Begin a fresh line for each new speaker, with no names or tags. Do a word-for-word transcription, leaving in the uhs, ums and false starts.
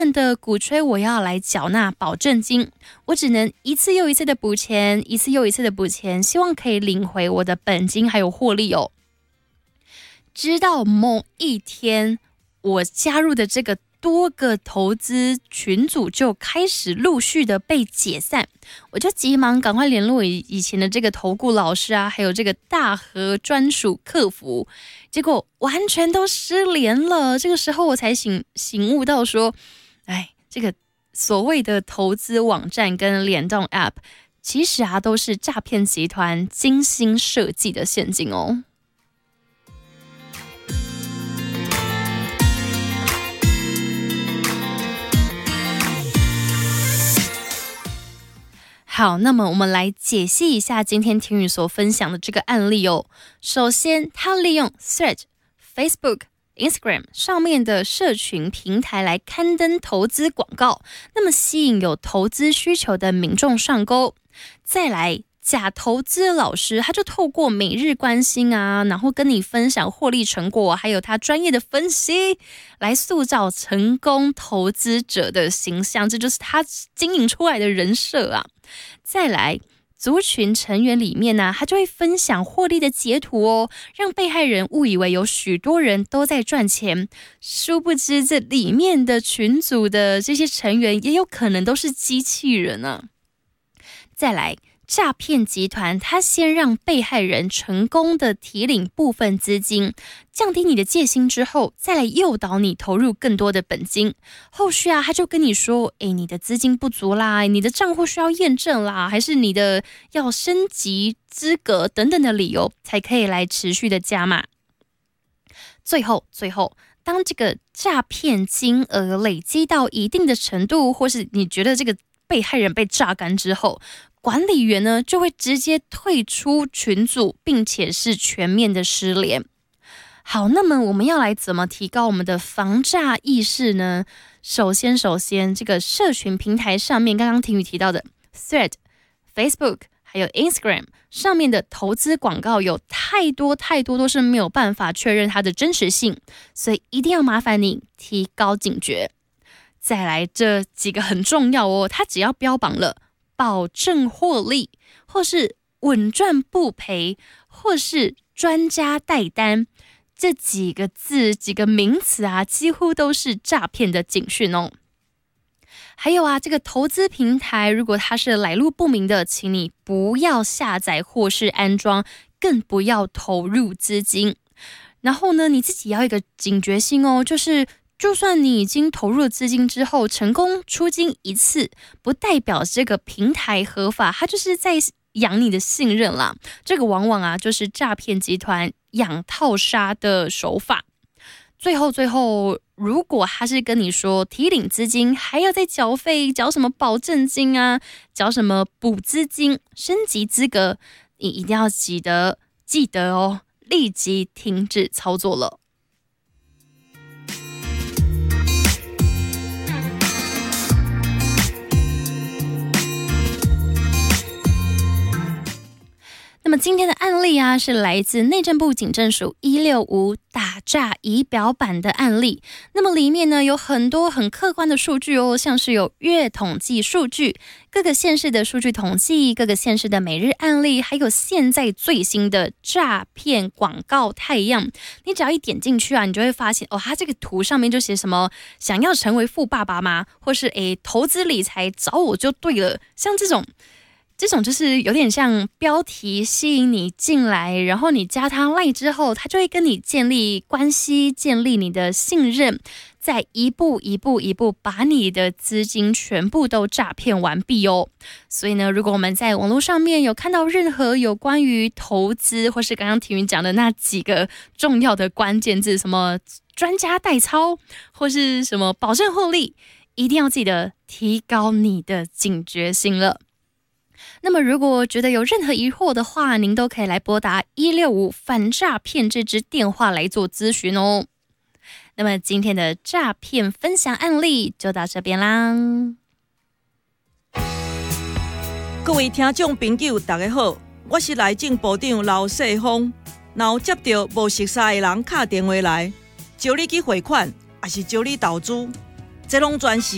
的鼓吹我要来缴纳保证金，我只能一次又一次的补钱，一次又一次的补钱，希望可以领回我的本金还有获利哦。直到某一天，我加入的这个多个投资群组就开始陆续的被解散，我就急忙赶快联络以前的这个投顾老师啊，还有这个大和专属客服，结果完全都失联了。这个时候我才醒醒悟到说，哎，这个所谓的投资网站跟联动 App， 其实啊都是诈骗集团精心设计的陷阱哦。好，那么我们来解析一下今天婷宇所分享的这个案例哦。首先，他利用 Threads、Facebook、Instagram 上面的社群平台来刊登投资广告，那么吸引有投资需求的民众上钩。再来，假投资老师他就透过每日关心啊，然后跟你分享获利成果，还有他专业的分析，来塑造成功投资者的形象，这就是他经营出来的人设啊。再来，族群成员里面呢、啊，他就会分享获利的截图哦，让被害人误以为有许多人都在赚钱，殊不知这里面的群组的这些成员也有可能都是机器人啊。再来，诈骗集团他先让被害人成功的提领部分资金，降低你的戒心之后，再来诱导你投入更多的本金。后续啊，他就跟你说，诶，你的资金不足啦，你的账户需要验证啦，还是你的要升级资格等等的理由，才可以来持续的加码。最后，最后，当这个诈骗金额累积到一定的程度，或是你觉得这个被害人被榨干之后，管理员呢就会直接退出群组，并且是全面的失联。好，那么我们要来怎么提高我们的防诈意识呢？首先，首先这个社群平台上面，刚刚婷宇提到的 Thread、Facebook 还有 Instagram 上面的投资广告有太多太多都是没有办法确认它的真实性，所以一定要麻烦你提高警觉。再来这几个很重要哦，它只要标榜了保证获利，或是稳赚不赔，或是专家带单，这几个字几个名词啊，几乎都是诈骗的警讯哦。还有啊，这个投资平台如果它是来路不明的，请你不要下载或是安装，更不要投入资金。然后呢，你自己要有一个警觉性哦，就是就算你已经投入了资金之后，成功出金一次，不代表这个平台合法，它就是在养你的信任啦。这个往往啊，就是诈骗集团养套杀的手法。最后，最后，如果他是跟你说提领资金还要再缴费，缴什么保证金啊，缴什么补资金、升级资格，你一定要记得记得哦，立即停止操作了。那么今天的案例啊，是来自内政部警政署一六五打诈仪表板的案例。那么里面呢有很多很客观的数据哦，像是有月统计数据、各个县市的数据统计、各个县市的每日案例，还有现在最新的诈骗广告太阳。你只要一点进去啊，你就会发现哦，它这个图上面就写什么想要成为富爸爸吗？或是诶投资理财找我就对了，像这种。这种就是有点像标题吸引你进来，然后你加他 LINE 之后，他就会跟你建立关系，建立你的信任，再一步一步一步把你的资金全部都诈骗完毕哦。所以呢，如果我们在网络上面有看到任何有关于投资，或是刚刚婷云讲的那几个重要的关键字，什么专家代操，或是什么保证获利，一定要记得提高你的警觉性了。那么如果觉得有任何疑惑的话，您都可以来拨打一六五反诈骗这支电话来做咨询哦。那么今天的诈骗分享案例就到这边啦。
各位听众朋友大家好，我是内政部长刘世峰。若有接到无熟悉的人打电话来，招你去汇款还是招你投资，这拢全是